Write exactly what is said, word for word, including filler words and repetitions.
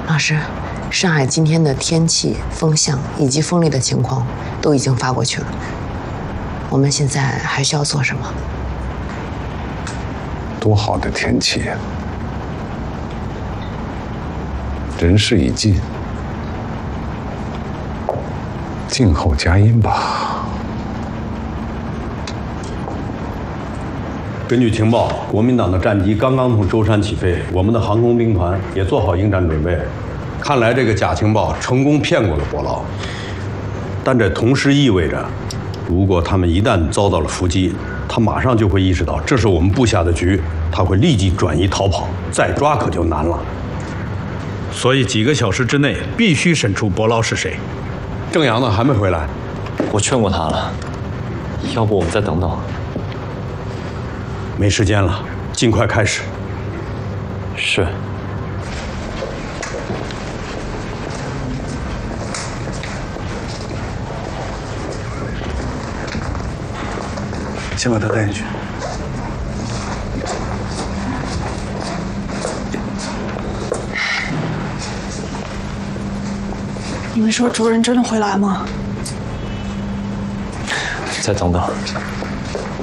老师，上海今天的天气、风向以及风力的情况都已经发过去了。我们现在还需要做什么？ 多好的天气呀！人事已尽，静候佳音吧。 根据情报，国民党的战机刚刚从舟山起飞，我们的航空兵团也做好应战准备。看来这个假情报成功骗过了伯劳，但这同时意味着，如果他们一旦遭到了伏击，他马上就会意识到这是我们布下的局，他会立即转移逃跑，再抓可就难了。 所以几个小时之内必须审出伯劳是谁。 郑阳呢？还没回来？ 我劝过他了，要不我们再等等。 没时间了，尽快开始。 是。 先把他带进去。 你们说主任真的会来吗？ 再等等。